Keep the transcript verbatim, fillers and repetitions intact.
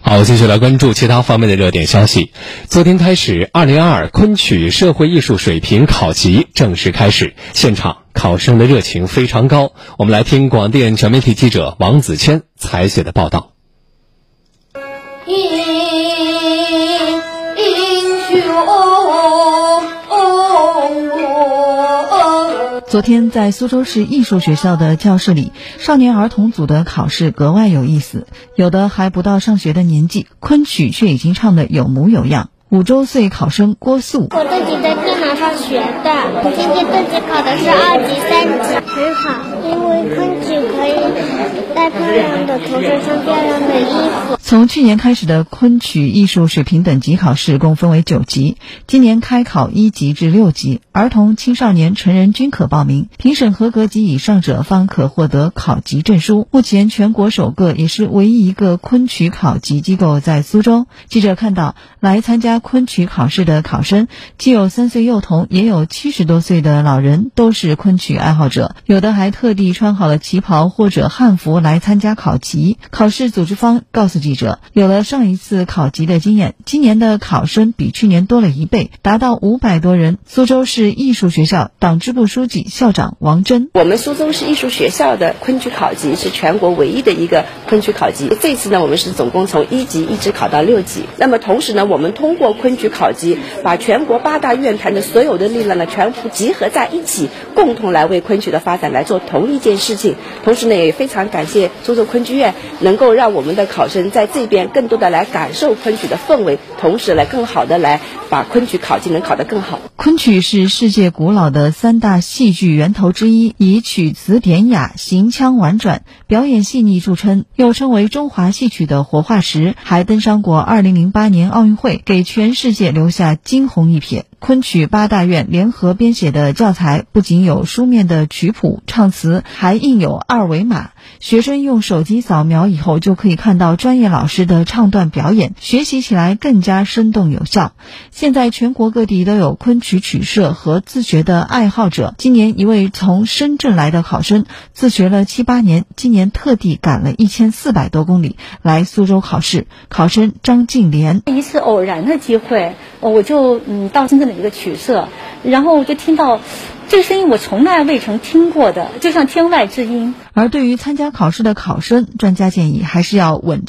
好，继续来关注其他方面的热点消息。昨天开始，二零二二昆曲社会艺术水平考级正式开始，现场考生的热情非常高。我们来听广电全媒体记者王子谦采写的报道。 昨天在苏州市艺术学校的教室里，少年儿童组的考试格外有意思，有的还不到上学的年纪，昆曲却已经唱得有模有样。五周岁考生郭素， 我自己在电脑上学的，我今天自己考的是二级、三级，很好，因为昆曲可以戴漂亮的头饰，穿漂亮的衣服。 从去年开始的昆曲艺术水平等级考试共分为九级，今年开考一级至六级，儿童、青少年、成人均可报名，评审合格及以上者方可获得考级证书。目前全国首个也是唯一一个昆曲考级机构在苏州。记者看到，来参加昆曲考试的考生既有三岁幼童，也有七十多岁的老人，都是昆曲爱好者，有的还特地穿好了旗袍或者汉服来参加考级。考试组织方告诉记者，有了上一次考级的经验，今年的考生比去年多了一倍，达到五百多人。苏州市艺术学校党支部书记、校长王真， 我们苏州市艺术学校的昆曲考级是全国唯一的一个昆曲考级，这次呢，我们是总共从一级一直考到六级。那么同时呢，我们通过昆曲考级，把全国八大院团的所有的力量呢，全部集合在一起，共同来为昆曲的发展来做同一件事情。同时呢，也非常感谢苏州昆剧院，能够让我们的考生在这边更多的来感受昆曲的氛围，同时来更好的来把昆曲考级能考得更好。 昆曲是世界古老的三大戏剧源头之一，以曲词典雅、行腔婉转、表演细腻著称，又称为中华戏曲的活化石，还登上过二零零八年奥运会，给全世界留下惊鸿一瞥。昆曲八大院联合编写的教材不仅有书面的曲谱、唱词，还印有二维码，学生用手机扫描以后就可以看到专业老师的唱段表演，学习起来更加生动有效。现在全国各地都有昆曲曲社和自学的爱好者。今年一位从深圳来的考生自学了七八年，今年特地赶了一千四百多公里来苏州考试。考生张静莲， 一次偶然的机会，我就嗯到深圳的一个曲社，然后我就听到这个声音我从来未曾听过的，就像天外之音。 而对于参加考试的考生，专家建议还是要稳